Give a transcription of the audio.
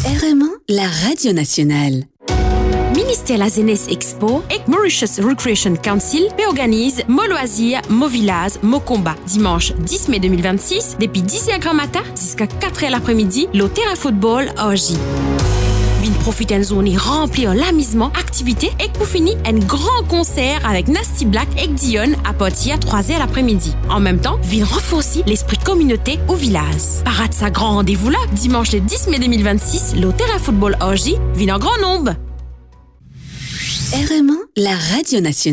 RMA, la radio nationale. Ministère la Jeunesse Expo et Mauritius Recreation Council organise Mo Loisirs, Mo Village, Mo Combat dimanche 10 mai 2026 depuis 10h grand matin jusqu'à 4h l'après-midi, le terrain football Orgy. Vin profite d'une zone remplie d'amusement, activités et pour finir, un grand concert avec Nasty Black et Dion à partir de 3h l'après-midi. En même temps, vin renforcer l'esprit de communauté au village. Parade sa grand rendez-vous là, dimanche le 10 mai 2026, le terrain football Orgy, vin en grand nombre. RMA, la radio nationale.